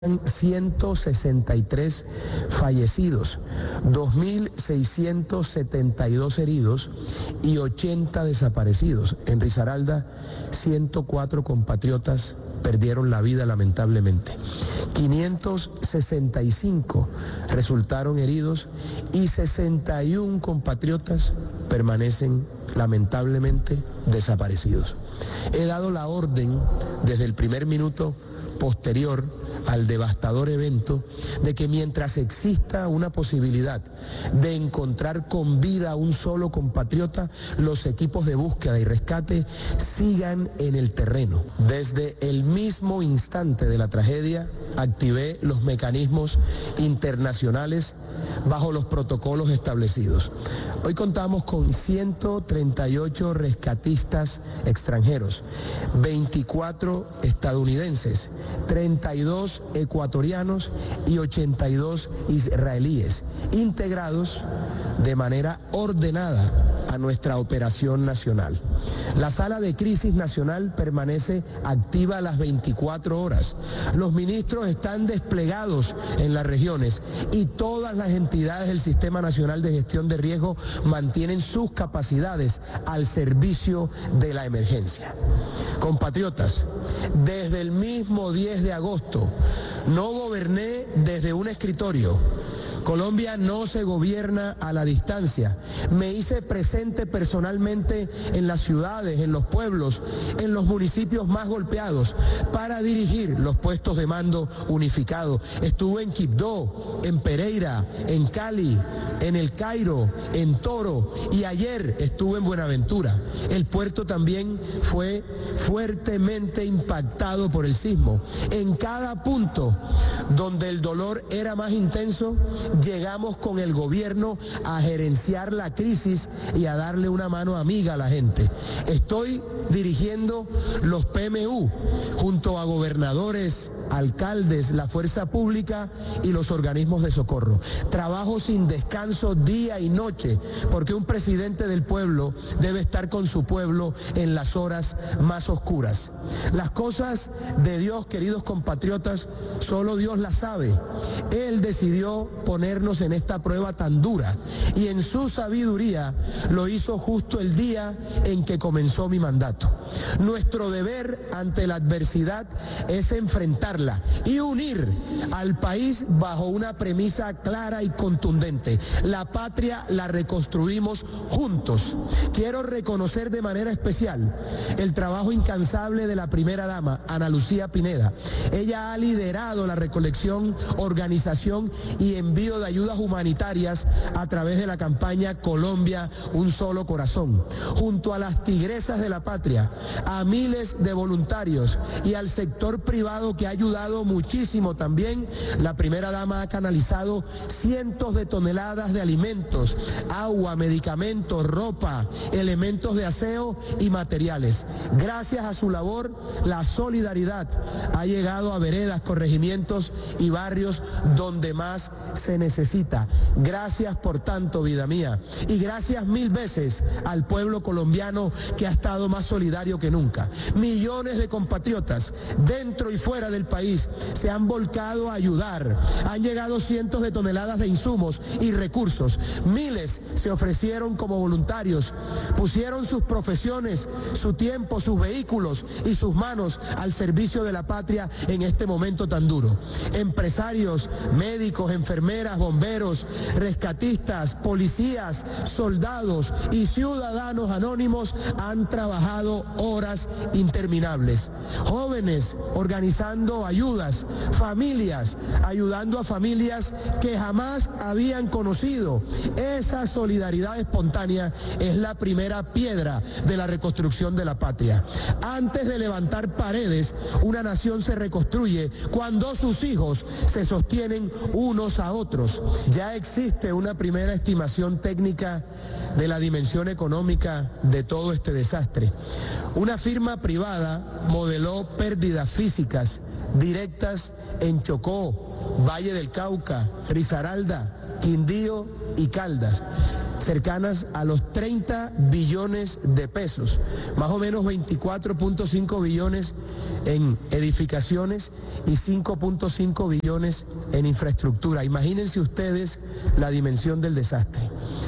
163 fallecidos, 2.672 heridos y 80 desaparecidos. En Risaralda, 104 compatriotas perdieron la vida lamentablemente. 565 resultaron heridos y 61 compatriotas permanecen lamentablemente desaparecidos. He dado la orden desde el primer minuto posterior al devastador evento de que mientras exista una posibilidad de encontrar con vida a un solo compatriota, los equipos de búsqueda y rescate sigan en el terreno. Desde el mismo instante de la tragedia, activé los mecanismos internacionales bajo los protocolos establecidos. Hoy contamos con 138 rescatistas extranjeros, 24 estadounidenses, 32 ecuatorianos y 82 israelíes, integrados de manera ordenada a nuestra operación nacional. La sala de crisis nacional permanece activa a las 24 horas. Los ministros están desplegados en las regiones y todas las entidades del Sistema Nacional de Gestión de Riesgo mantienen sus capacidades al servicio de la emergencia. Compatriotas, desde el mismo 10 de agosto no goberné desde un escritorio. Colombia no se gobierna a la distancia. Me hice presente personalmente en las ciudades, en los pueblos, en los municipios más golpeados para dirigir los puestos de mando unificados. Estuve en Quibdó, en Pereira, en Cali, en El Cairo, en Toro y ayer estuve en Buenaventura. El puerto también fue fuertemente impactado por el sismo. En cada punto donde el dolor era más intenso, llegamos con el gobierno a gerenciar la crisis y a darle una mano amiga a la gente. Estoy dirigiendo los PMU junto a gobernadores, alcaldes, la fuerza pública y los organismos de socorro. Trabajo sin descanso día y noche, porque un presidente del pueblo debe estar con su pueblo en las horas más oscuras. Las cosas de Dios, queridos compatriotas, solo Dios las sabe. Él decidió ponernos en esta prueba tan dura y en su sabiduría lo hizo justo el día en que comenzó mi mandato. Nuestro deber ante la adversidad es enfrentarla y unir al país bajo una premisa clara y contundente. La patria la reconstruimos juntos. Quiero reconocer de manera especial el trabajo incansable de la primera dama, Ana Lucía Pineda. Ella ha liderado la recolección, organización y envío de ayudas humanitarias a través de la campaña Colombia, un solo corazón. Junto a las tigresas de la patria, a miles de voluntarios y al sector privado que ha ayudado muchísimo también, la primera dama ha canalizado cientos de toneladas de alimentos, agua, medicamentos, ropa, elementos de aseo y materiales. Gracias a su labor, la solidaridad ha llegado a veredas, corregimientos y barrios donde más se necesita. Gracias por tanto, vida mía, y gracias mil veces al pueblo colombiano que ha estado más solidario que nunca. Millones de compatriotas dentro y fuera del país se han volcado a ayudar. Han llegado cientos de toneladas de insumos y recursos. Miles se ofrecieron como voluntarios, pusieron sus profesiones, su tiempo, sus vehículos y sus manos al servicio de la patria en este momento tan duro. Empresarios, médicos, enfermeras, bomberos, rescatistas, policías, soldados y ciudadanos anónimos han trabajado horas interminables. Jóvenes organizando ayudas, familias ayudando a familias que jamás habían conocido. Esa solidaridad espontánea es la primera piedra de la reconstrucción de la patria. Antes de levantar paredes, una nación se reconstruye cuando sus hijos se sostienen unos a otros. Ya existe una primera estimación técnica de la dimensión económica de todo este desastre. Una firma privada modeló pérdidas físicas directas en Chocó, Valle del Cauca, Risaralda, Quindío y Caldas. cercanas a los 30 billones de pesos, más o menos 24.5 billones en edificaciones y 5.5 billones en infraestructura. Imagínense ustedes la dimensión del desastre.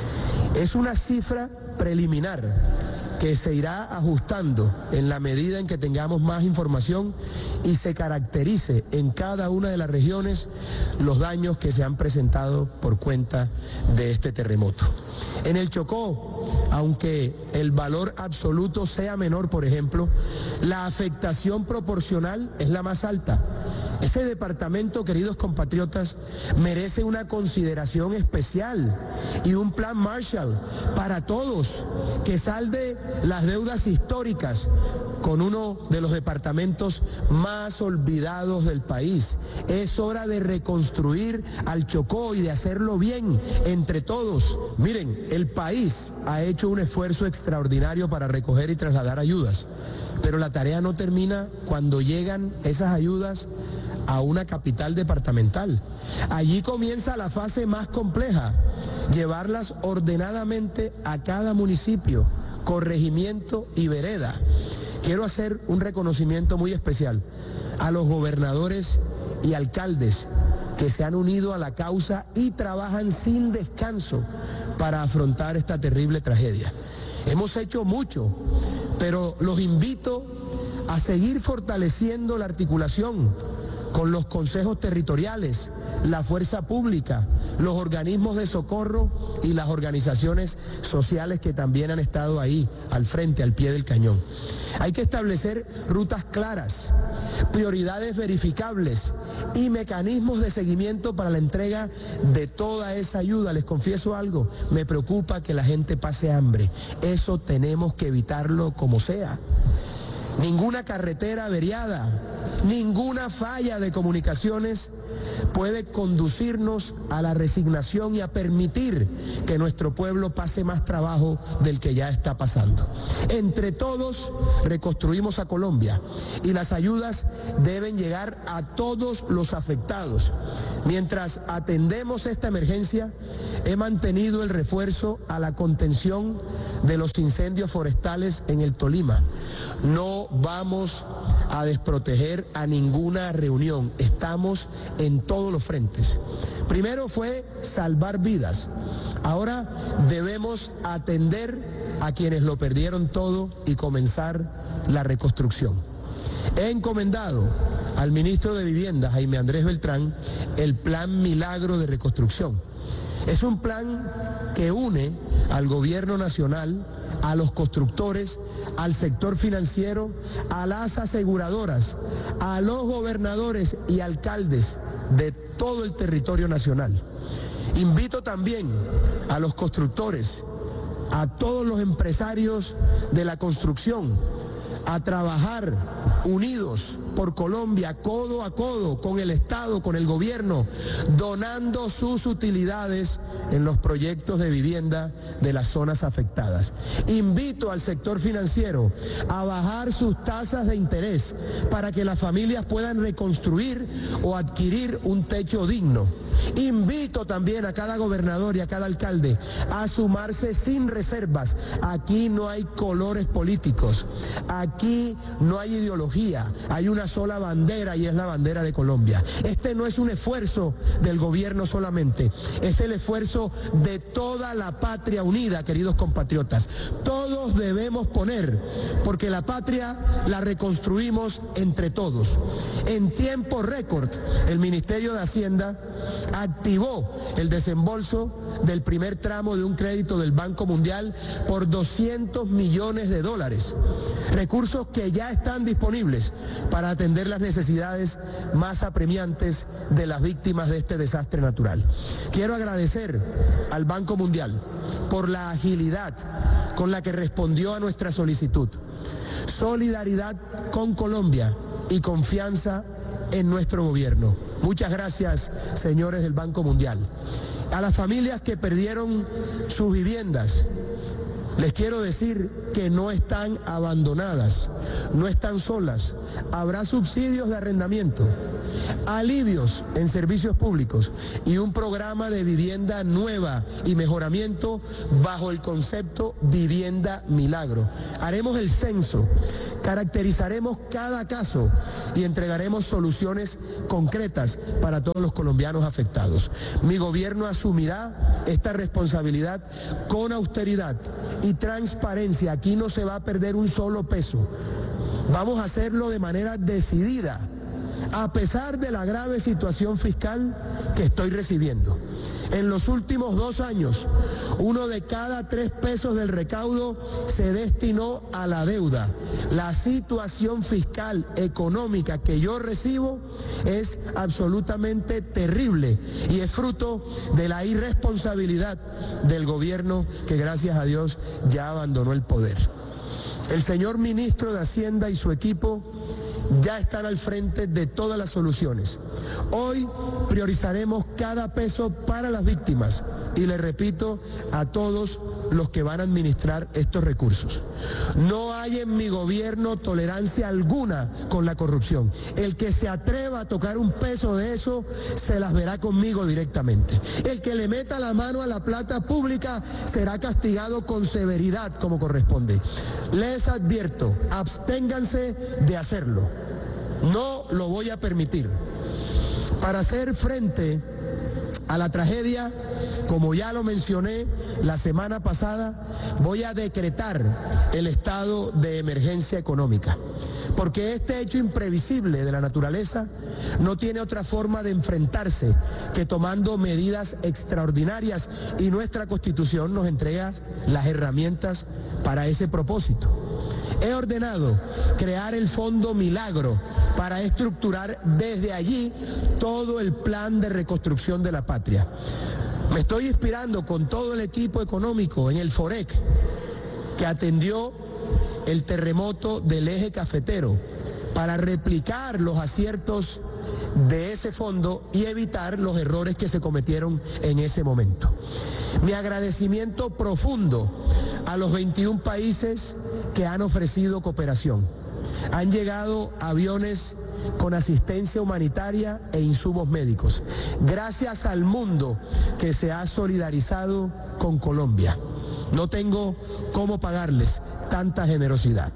Es una cifra preliminar que se irá ajustando en la medida en que tengamos más información y se caracterice en cada una de las regiones los daños que se han presentado por cuenta de este terremoto. En el Chocó, aunque el valor absoluto sea menor, por ejemplo, la afectación proporcional es la más alta. Ese departamento, queridos compatriotas, merece una consideración especial y un plan Marshall para todos, que salde las deudas históricas con uno de los departamentos más olvidados del país. Es hora de reconstruir al Chocó y de hacerlo bien entre todos. Miren, el país ha hecho un esfuerzo extraordinario para recoger y trasladar ayudas, pero la tarea no termina cuando llegan esas ayudas a una capital departamental. Allí comienza la fase más compleja, llevarlas ordenadamente a cada municipio, corregimiento y vereda. Quiero hacer un reconocimiento muy especial a los gobernadores y alcaldes que se han unido a la causa y trabajan sin descanso para afrontar esta terrible tragedia. Hemos hecho mucho, pero los invito a seguir fortaleciendo la articulación con los consejos territoriales, la fuerza pública, los organismos de socorro y las organizaciones sociales que también han estado ahí, al frente, al pie del cañón. Hay que establecer rutas claras, prioridades verificables y mecanismos de seguimiento para la entrega de toda esa ayuda. Les confieso algo, me preocupa que la gente pase hambre. Eso tenemos que evitarlo como sea. Ninguna carretera averiada, ninguna falla de comunicaciones puede conducirnos a la resignación y a permitir que nuestro pueblo pase más trabajo del que ya está pasando. Entre todos reconstruimos a Colombia y las ayudas deben llegar a todos los afectados. Mientras atendemos esta emergencia, he mantenido el refuerzo a la contención de los incendios forestales en el Tolima. No vamos a desproteger a ninguna reunión. Estamos en todos los frentes. Primero fue salvar vidas. Ahora debemos atender a quienes lo perdieron todo y comenzar la reconstrucción. He encomendado al ministro de Vivienda, Jaime Andrés Beltrán, el Plan Milagro de Reconstrucción. Es un plan que une al gobierno nacional, a los constructores, al sector financiero, a las aseguradoras, a los gobernadores y alcaldes de todo el territorio nacional. Invito también a los constructores, a todos los empresarios de la construcción, a trabajar unidos por Colombia, codo a codo con el Estado, con el gobierno, donando sus utilidades en los proyectos de vivienda de las zonas afectadas. Invito al sector financiero a bajar sus tasas de interés para que las familias puedan reconstruir o adquirir un techo digno. Invito también a cada gobernador y a cada alcalde a sumarse sin reservas. Aquí no hay colores políticos, aquí no hay ideología, hay una sola bandera y es la bandera de Colombia. Este no es un esfuerzo del gobierno solamente, es el esfuerzo de toda la patria unida, queridos compatriotas. Todos debemos poner, porque la patria la reconstruimos entre todos. En tiempo récord, el Ministerio de Hacienda activó el desembolso del primer tramo de un crédito del Banco Mundial por $200 millones, recursos que ya están disponibles para atender las necesidades más apremiantes de las víctimas de este desastre natural. Quiero agradecer al Banco Mundial por la agilidad con la que respondió a nuestra solicitud, solidaridad con Colombia y confianza en nuestro gobierno. Muchas gracias, señores del Banco Mundial. A las familias que perdieron sus viviendas, Les quiero decir que no están abandonadas, no están solas. Habrá subsidios de arrendamiento, alivios en servicios públicos y un programa de vivienda nueva y mejoramiento bajo el concepto Vivienda Milagro. Haremos el censo, caracterizaremos cada caso y entregaremos soluciones concretas para todos los colombianos afectados. Mi gobierno asumirá esta responsabilidad con austeridad y transparencia. Aquí no se va a perder un solo peso. Vamos a hacerlo de manera decidida, a pesar de la grave situación fiscal que estoy recibiendo. En los últimos 2 años, 1 de cada 3 pesos del recaudo se destinó a la deuda. La situación fiscal, económica que yo recibo es absolutamente terrible y es fruto de la irresponsabilidad del gobierno que, gracias a Dios, ya abandonó el poder. El señor ministro de Hacienda y su equipo ya están al frente de todas las soluciones. Hoy priorizaremos cada peso para las víctimas y le repito a todos los que van a administrar estos recursos: no hay en mi gobierno tolerancia alguna con la corrupción. El que se atreva a tocar un peso de eso se las verá conmigo directamente. El que le meta la mano a la plata pública será castigado con severidad como corresponde. Les advierto, absténganse de hacerlo. No lo voy a permitir. Para hacer frente a la tragedia, como ya lo mencioné la semana pasada, voy a decretar el estado de emergencia económica, porque este hecho imprevisible de la naturaleza no tiene otra forma de enfrentarse que tomando medidas extraordinarias, y nuestra Constitución nos entrega las herramientas para ese propósito. He ordenado crear el Fondo Milagro para estructurar desde allí todo el plan de reconstrucción de la patria. Me estoy inspirando con todo el equipo económico en el FOREC, que atendió el terremoto del eje cafetero, para replicar los aciertos de ese fondo y evitar los errores que se cometieron en ese momento. Mi agradecimiento profundo a los 21 países que han ofrecido cooperación. Han llegado aviones con asistencia humanitaria e insumos médicos. Gracias al mundo que se ha solidarizado con Colombia. No tengo cómo pagarles tanta generosidad.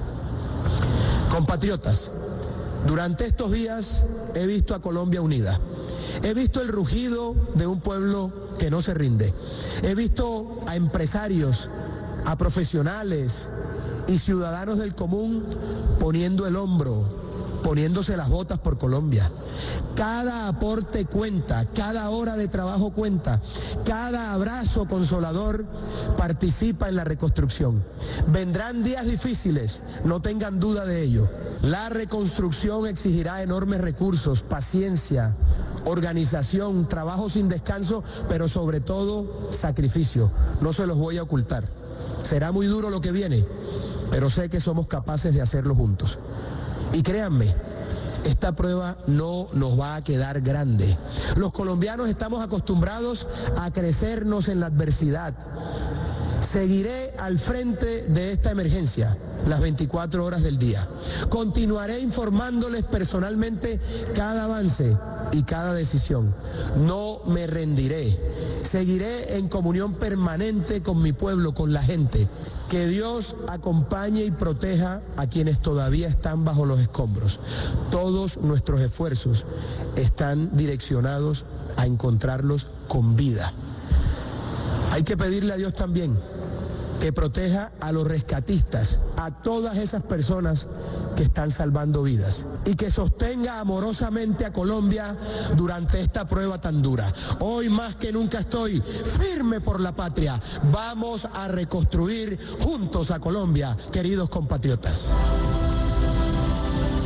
Compatriotas, durante estos días he visto a Colombia unida. He visto el rugido de un pueblo que no se rinde. He visto a empresarios, a profesionales y ciudadanos del común poniendo el hombro, poniéndose las botas por Colombia. Cada aporte cuenta, cada hora de trabajo cuenta, cada abrazo consolador participa en la reconstrucción. Vendrán días difíciles, no tengan duda de ello. La reconstrucción exigirá enormes recursos, paciencia, organización, trabajo sin descanso, pero sobre todo sacrificio. No se los voy a ocultar. Será muy duro lo que viene, pero sé que somos capaces de hacerlo juntos. Y créanme, esta prueba no nos va a quedar grande. Los colombianos estamos acostumbrados a crecernos en la adversidad. Seguiré al frente de esta emergencia las 24 horas del día. Continuaré informándoles personalmente cada avance y cada decisión. No me rendiré. Seguiré en comunión permanente con mi pueblo, con la gente. Que Dios acompañe y proteja a quienes todavía están bajo los escombros. Todos nuestros esfuerzos están direccionados a encontrarlos con vida. Hay que pedirle a Dios también que proteja a los rescatistas, a todas esas personas que están salvando vidas, y que sostenga amorosamente a Colombia durante esta prueba tan dura. Hoy más que nunca estoy firme por la patria. Vamos a reconstruir juntos a Colombia, queridos compatriotas.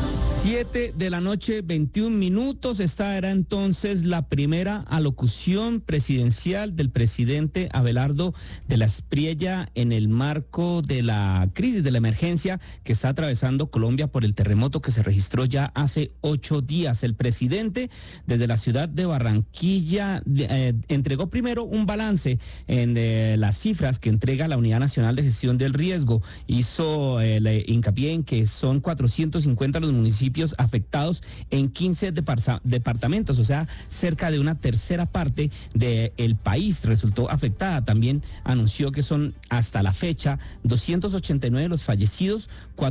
7 de la noche, 21 minutos. Esta era entonces la primera alocución presidencial del presidente Abelardo de la Espriella en el marco de la crisis, de la emergencia que está atravesando Colombia por el terremoto que se registró ya hace 8 días. El presidente, desde la ciudad de Barranquilla, entregó primero un balance en las cifras que entrega la Unidad Nacional de Gestión del Riesgo. Hizo hincapié en que son 450 los municipios afectados en 15 departamentos, o sea, cerca de una tercera parte del país resultó afectada. También anunció que son hasta la fecha 289 los fallecidos,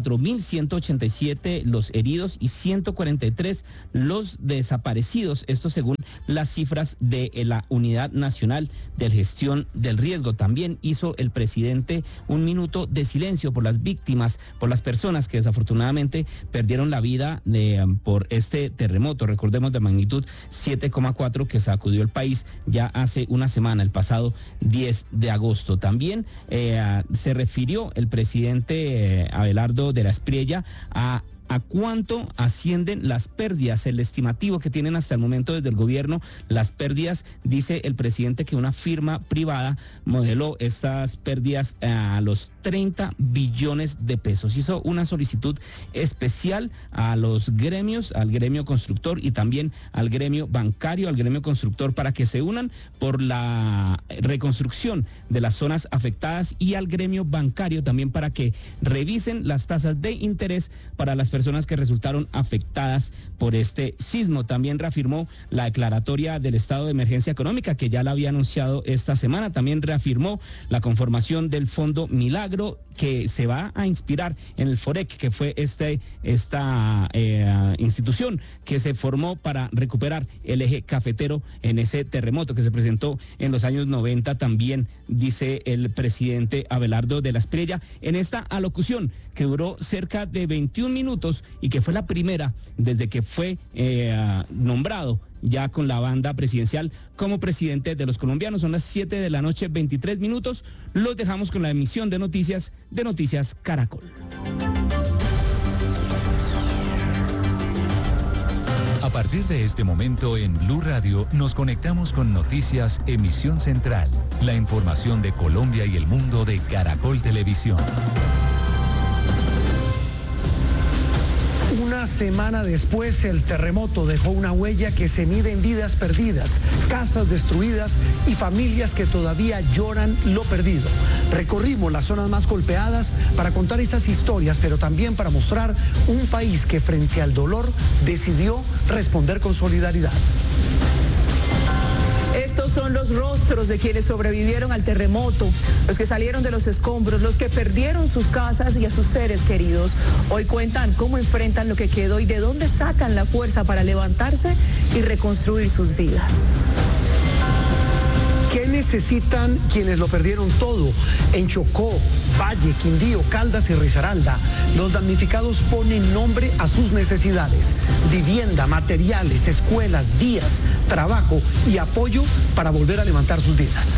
4.187 los heridos y 143 los desaparecidos. Esto según las cifras de la Unidad Nacional de Gestión del Riesgo. También hizo el presidente un minuto de silencio por las víctimas, por las personas que desafortunadamente perdieron la vida por este terremoto. Recordemos, de magnitud 7,4 que sacudió el país ya hace una semana, el pasado 10 de agosto. También se refirió el presidente Abelardo de la Espriella a cuánto ascienden las pérdidas, el estimativo que tienen hasta el momento desde el gobierno. Las pérdidas, dice el presidente, que una firma privada modeló estas pérdidas a los 30 billones de pesos. Hizo una solicitud especial a los gremios, al gremio constructor y también al gremio bancario, al gremio constructor, para que se unan por la reconstrucción de las zonas afectadas, y al gremio bancario también para que revisen las tasas de interés para las personas que resultaron afectadas por este sismo. También reafirmó la declaratoria del estado de emergencia económica, que ya la había anunciado esta semana. También reafirmó la conformación del Fondo Milagro, que se va a inspirar en el FOREC, que fue esta institución que se formó para recuperar el eje cafetero en ese terremoto que se presentó en los años 90. También dice el presidente Abelardo de la Espriella en esta alocución, que duró cerca de 21 minutos y que fue la primera desde que fue nombrado ya con la banda presidencial como presidente de los colombianos. Son las 7 de la noche, 23 minutos. Los dejamos con la emisión de Noticias Caracol. A partir de este momento en Blue Radio nos conectamos con Noticias Emisión Central, la información de Colombia y el mundo de Caracol Televisión. Una semana después, el terremoto dejó una huella que se mide en vidas perdidas, casas destruidas y familias que todavía lloran lo perdido. Recorrimos las zonas más golpeadas para contar esas historias, pero también para mostrar un país que frente al dolor decidió responder con solidaridad. Estos son los rostros de quienes sobrevivieron al terremoto, los que salieron de los escombros, los que perdieron sus casas y a sus seres queridos. Hoy cuentan cómo enfrentan lo que quedó y de dónde sacan la fuerza para levantarse y reconstruir sus vidas. ¿Qué necesitan quienes lo perdieron todo? En Chocó, Valle, Quindío, Caldas y Risaralda, los damnificados ponen nombre a sus necesidades: vivienda, materiales, escuelas, vías, trabajo y apoyo para volver a levantar sus vidas.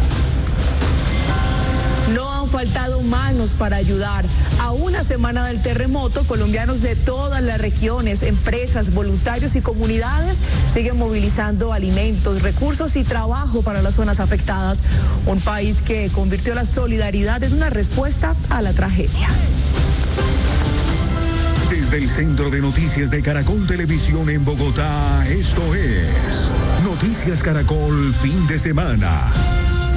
No han faltado manos para ayudar. A una semana del terremoto, colombianos de todas las regiones, empresas, voluntarios y comunidades siguen movilizando alimentos, recursos y trabajo para las zonas afectadas. Un país que convirtió la solidaridad en una respuesta a la tragedia. Desde el Centro de Noticias de Caracol Televisión en Bogotá, esto es Noticias Caracol Fin de Semana.